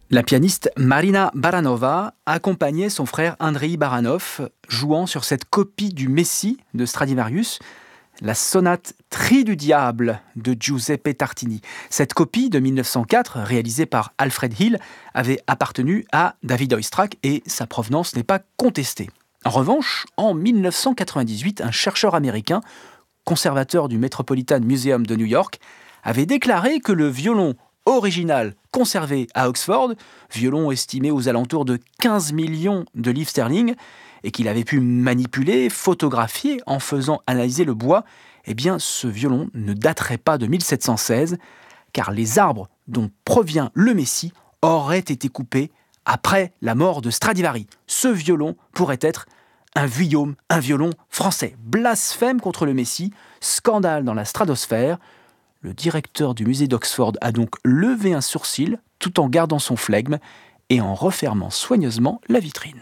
La pianiste Marina Baranova accompagnait son frère Andrei Baranov, jouant sur cette copie du Messie de Stradivarius, la sonate Tri du diable de Giuseppe Tartini. Cette copie de 1904, réalisée par Alfred Hill, avait appartenu à David Oistrakh et sa provenance n'est pas contestée. En revanche, en 1998, un chercheur américain, conservateur du Metropolitan Museum de New York, avait déclaré que le violon original conservé à Oxford, violon estimé aux alentours de 15 millions de livres sterling, et qu'il avait pu manipuler, photographier en faisant analyser le bois, eh bien ce violon ne daterait pas de 1716, car les arbres dont provient le Messie auraient été coupés après la mort de Stradivari. Ce violon pourrait être un violon français. Blasphème contre le Messie, scandale dans la stratosphère. Le directeur du musée d'Oxford a donc levé un sourcil tout en gardant son flegme et en refermant soigneusement la vitrine.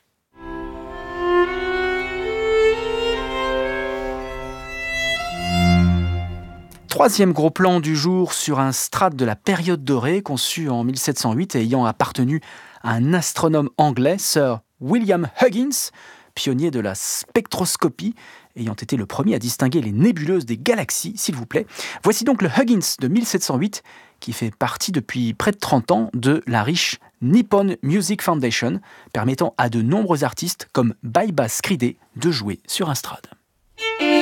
Troisième gros plan du jour sur un strate de la période dorée conçu en 1708 et ayant appartenu à un astronome anglais, Sir William Huggins, pionnier de la spectroscopie, ayant été le premier à distinguer les nébuleuses des galaxies, s'il vous plaît. Voici donc le Huggins de 1708, qui fait partie depuis près de 30 ans de la riche Nippon Music Foundation, permettant à de nombreux artistes comme Baiba Skride de jouer sur un strade.